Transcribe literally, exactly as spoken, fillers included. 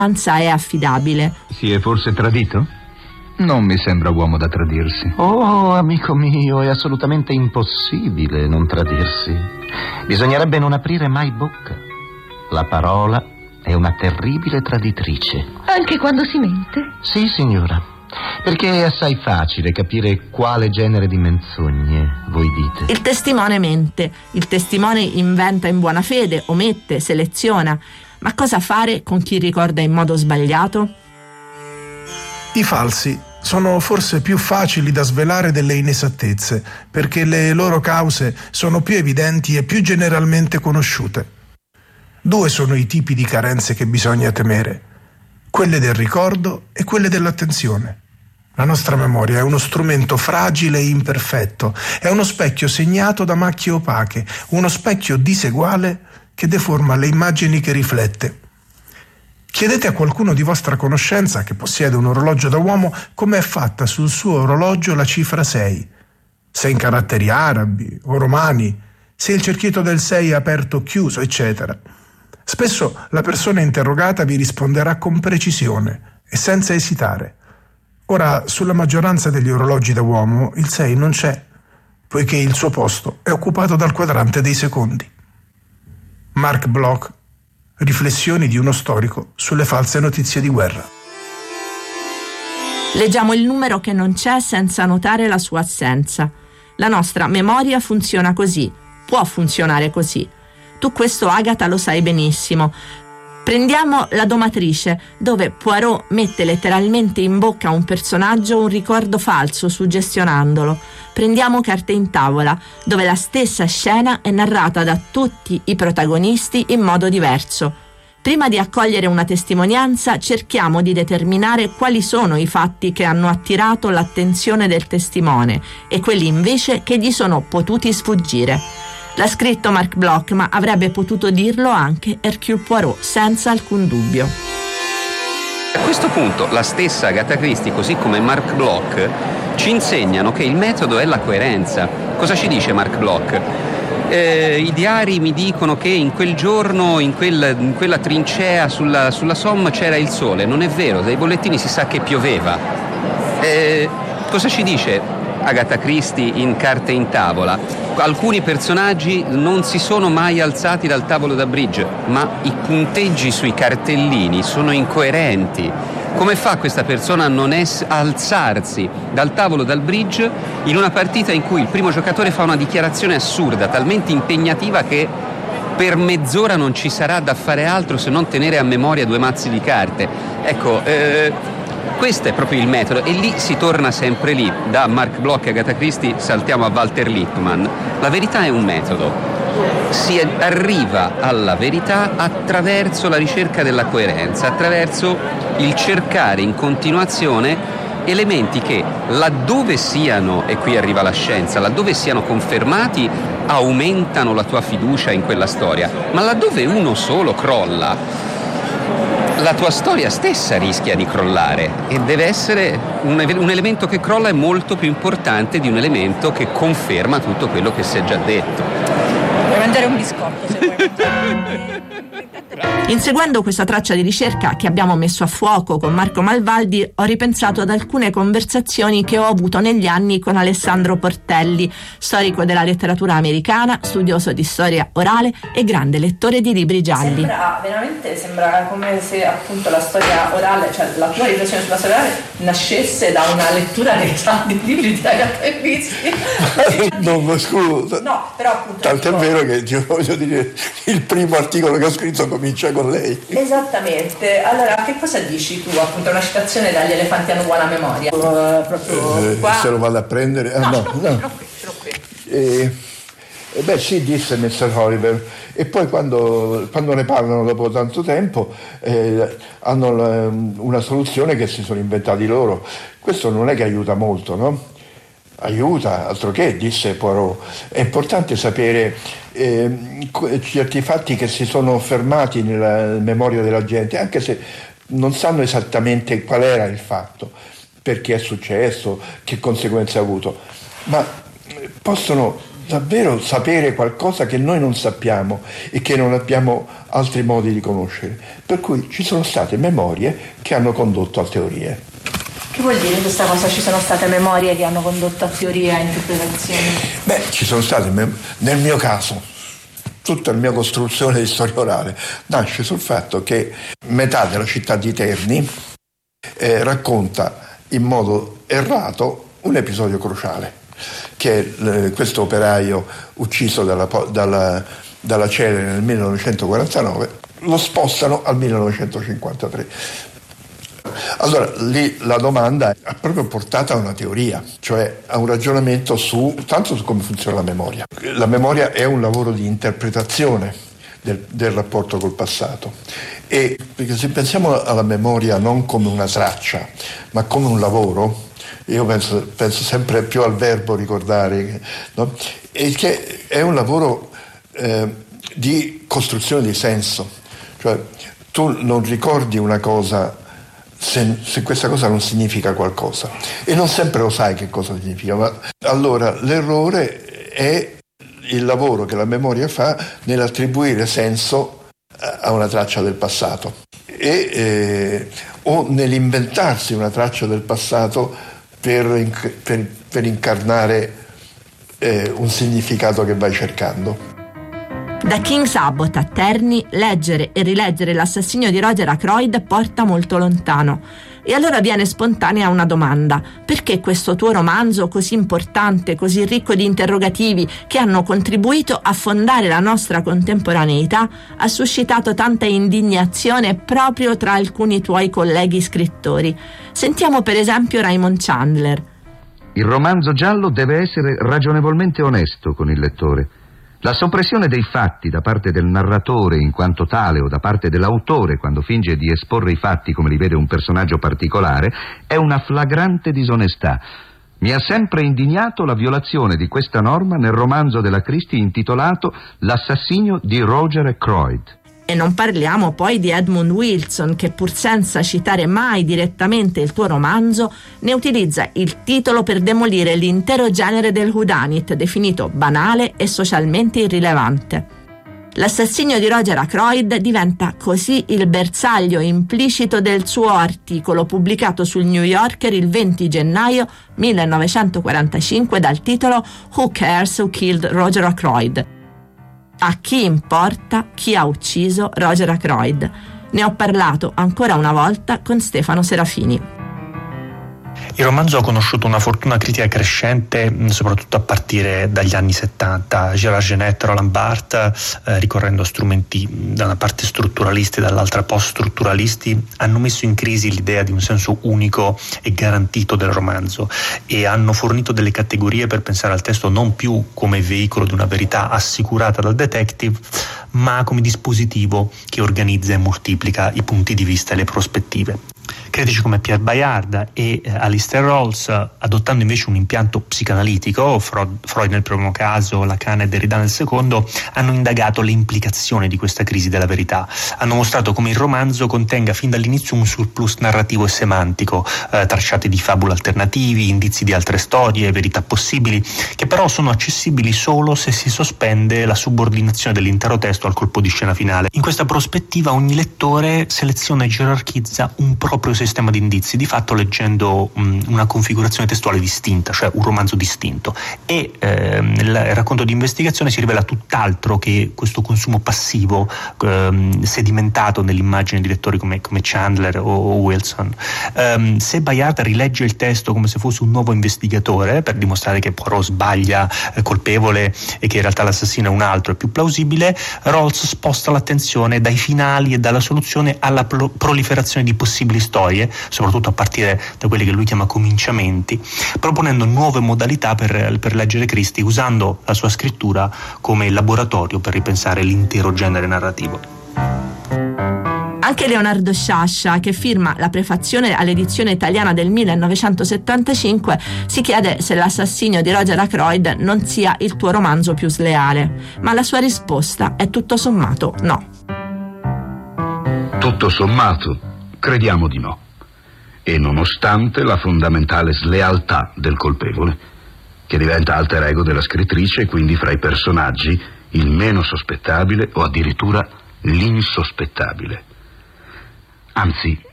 è affidabile. Si è forse tradito? Non mi sembra uomo da tradirsi. Oh, amico mio, è assolutamente impossibile non tradirsi. Bisognerebbe non aprire mai bocca. La parola è una terribile traditrice. Anche quando si mente? Sì, signora. Perché è assai facile capire quale genere di menzogne voi dite. Il testimone mente, il testimone inventa in buona fede, omette, seleziona. Ma cosa fare con chi ricorda in modo sbagliato? I falsi sono forse più facili da svelare delle inesattezze, perché le loro cause sono più evidenti e più generalmente conosciute. Due sono i tipi di carenze che bisogna temere: quelle del ricordo e quelle dell'attenzione. La nostra memoria è uno strumento fragile e imperfetto, è uno specchio segnato da macchie opache, uno specchio diseguale che deforma le immagini che riflette. Chiedete a qualcuno di vostra conoscenza che possiede un orologio da uomo come è fatta sul suo orologio la cifra sei, se in caratteri arabi o romani, se il cerchietto del sei è aperto o chiuso, eccetera. Spesso la persona interrogata vi risponderà con precisione e senza esitare. Ora, sulla maggioranza degli orologi da uomo il sei non c'è, poiché il suo posto è occupato dal quadrante dei secondi. Mark Bloch, Riflessioni di uno storico sulle false notizie di guerra. Leggiamo il numero che non c'è senza notare la sua assenza. La nostra memoria funziona così, può funzionare così. Tu questo, Agatha, lo sai benissimo. Prendiamo La domatrice, dove Poirot mette letteralmente in bocca a un personaggio un ricordo falso, suggestionandolo. Prendiamo Carte in tavola, dove la stessa scena è narrata da tutti i protagonisti in modo diverso. Prima di accogliere una testimonianza, cerchiamo di determinare quali sono i fatti che hanno attirato l'attenzione del testimone e quelli invece che gli sono potuti sfuggire. L'ha scritto Mark Bloch, ma avrebbe potuto dirlo anche Hercule Poirot, senza alcun dubbio. A questo punto la stessa Agatha Christie, così come Mark Bloch, ci insegnano che il metodo è la coerenza. Cosa ci dice Mark Bloch? Eh, I diari mi dicono che in quel giorno, in, quel, in quella trincea sulla, sulla Somme c'era il sole. Non è vero, dai bollettini si sa che pioveva. Eh, cosa ci dice Agatha Christie in Carte in tavola? Alcuni personaggi non si sono mai alzati dal tavolo da bridge, ma i punteggi sui cartellini sono incoerenti. Come fa questa persona a non es- alzarsi dal tavolo dal bridge in una partita in cui il primo giocatore fa una dichiarazione assurda, talmente impegnativa che per mezz'ora non ci sarà da fare altro se non tenere a memoria due mazzi di carte? Ecco, eh, questo è proprio il metodo, e lì si torna sempre lì. Da Mark Bloch e Agatha Christie saltiamo a Walter Lippmann. La verità è un metodo. Si arriva alla verità attraverso la ricerca della coerenza, attraverso il cercare in continuazione elementi che, laddove siano, e qui arriva la scienza, laddove siano confermati, aumentano la tua fiducia in quella storia, ma laddove uno solo crolla, la tua storia stessa rischia di crollare, e deve essere un, un elemento che crolla è molto più importante di un elemento che conferma tutto quello che si è già detto. Puoi mangiare un biscotto se vuoi mangiare. Inseguendo questa traccia di ricerca che abbiamo messo a fuoco con Marco Malvaldi, ho ripensato ad alcune conversazioni che ho avuto negli anni con Alessandro Portelli, storico della letteratura americana, studioso di storia orale e grande lettore di libri gialli. Sembra veramente sembra come se appunto la storia orale, cioè la tua riflessione sulla storia orale nascesse da una lettura dei, dei libri di Agatha Christie. No, scusa. No, però appunto. Tanto è vero che ti voglio dire, il primo articolo che ho scritto comincia con lei. Esattamente. Allora, che cosa dici tu? Appunto, una citazione dagli Elefanti hanno buona memoria. Uh, proprio eh, qua. Se lo vado a prendere. Ah, no, no, ce l'ho, no. ce l'ho qui, ce l'ho qui. E, e beh, sì, disse mister Oliver. E poi quando, quando ne parlano dopo tanto tempo, eh, hanno la, una soluzione che si sono inventati loro. Questo non è che aiuta molto, no? Aiuta, altro che, disse Poirot. È importante sapere eh, certi fatti che si sono fermati nella memoria della gente, anche se non sanno esattamente qual era il fatto, perché è successo, che conseguenze ha avuto, ma possono davvero sapere qualcosa che noi non sappiamo e che non abbiamo altri modi di conoscere. Per cui ci sono state memorie che hanno condotto a teorie. Che vuol dire questa cosa? Ci sono state memorie che hanno condotto a teorie, a interpretazioni? Beh, ci sono state, nel mio caso, tutta la mia costruzione di storia orale nasce sul fatto che metà della città di Terni eh, racconta in modo errato un episodio cruciale, che è eh, questo operaio ucciso dalla, dalla, dalla Celere nel millenovecentoquarantanove, lo spostano al millenovecentocinquantatré. Allora lì la domanda ha proprio portata a una teoria, cioè a un ragionamento su tanto su come funziona la memoria. La memoria è un lavoro di interpretazione del, del rapporto col passato, e perché se pensiamo alla memoria non come una traccia ma come un lavoro, io penso, penso sempre più al verbo ricordare, no? E che è un lavoro eh, di costruzione di senso, cioè tu non ricordi una cosa Se, se questa cosa non significa qualcosa, e non sempre lo sai che cosa significa, ma allora l'errore è il lavoro che la memoria fa nell'attribuire senso a una traccia del passato e, eh, o nell'inventarsi una traccia del passato per, per, per incarnare eh, un significato che vai cercando. Da King's Abbot a Terni, leggere e rileggere L'assassinio di Roger Ackroyd porta molto lontano. E allora viene spontanea una domanda: perché questo tuo romanzo così importante, così ricco di interrogativi che hanno contribuito a fondare la nostra contemporaneità, ha suscitato tanta indignazione proprio tra alcuni tuoi colleghi scrittori? Sentiamo per esempio Raymond Chandler. Il romanzo giallo deve essere ragionevolmente onesto con il lettore. La soppressione dei fatti da parte del narratore in quanto tale o da parte dell'autore quando finge di esporre i fatti come li vede un personaggio particolare è una flagrante disonestà. Mi ha sempre indignato la violazione di questa norma nel romanzo della Christie intitolato L'assassinio di Roger Ackroyd. E non parliamo poi di Edmund Wilson, che pur senza citare mai direttamente il tuo romanzo, ne utilizza il titolo per demolire l'intero genere del whodunit, definito banale e socialmente irrilevante. L'assassinio di Roger Ackroyd diventa così il bersaglio implicito del suo articolo pubblicato sul New Yorker il venti gennaio millenovecentoquarantacinque dal titolo Who Cares Who Killed Roger Ackroyd? A chi importa chi ha ucciso Roger Ackroyd? Ne ho parlato ancora una volta con Stefano Serafini. Il romanzo ha conosciuto una fortuna critica crescente soprattutto a partire dagli anni settanta. Gérard Genette, Roland Barthes, eh, ricorrendo a strumenti da una parte strutturalisti e dall'altra post-strutturalisti, hanno messo in crisi l'idea di un senso unico e garantito del romanzo e hanno fornito delle categorie per pensare al testo non più come veicolo di una verità assicurata dal detective, ma come dispositivo che organizza e moltiplica i punti di vista e le prospettive. Critici come Pierre Bayard e eh, Alistair Rawls, adottando invece un impianto psicanalitico, Freud, Freud nel primo caso, Lacan e Derrida nel secondo, hanno indagato le implicazioni di questa crisi della verità. Hanno mostrato come il romanzo contenga fin dall'inizio un surplus narrativo e semantico, eh, tracciati di fabule alternativi, indizi di altre storie, verità possibili, che però sono accessibili solo se si sospende la subordinazione dell'intero testo al colpo di scena finale. In questa prospettiva ogni lettore seleziona e gerarchizza un proprio sistema di indizi, di fatto leggendo um, una configurazione testuale distinta, cioè un romanzo distinto, e ehm, il racconto di investigazione si rivela tutt'altro che questo consumo passivo ehm, sedimentato nell'immagine di lettori come, come Chandler o, o Wilson. Um, se Bayard rilegge il testo come se fosse un nuovo investigatore per dimostrare che Poirot sbaglia, eh, colpevole, e che in realtà l'assassino è un altro e più plausibile, Rawls sposta l'attenzione dai finali e dalla soluzione alla pro- proliferazione di possibili storie, soprattutto a partire da quelli che lui chiama cominciamenti, proponendo nuove modalità per, per leggere Christie, usando la sua scrittura come laboratorio per ripensare l'intero genere narrativo. Anche Leonardo Sciascia, che firma la prefazione all'edizione italiana del millenovecentosettantacinque, si chiede se L'assassinio di Roger Ackroyd non sia il tuo romanzo più sleale, ma la sua risposta è tutto sommato no. Tutto sommato, crediamo di no. E nonostante la fondamentale slealtà del colpevole, che diventa alter ego della scrittrice e quindi fra i personaggi il meno sospettabile o addirittura l'insospettabile. Anzi,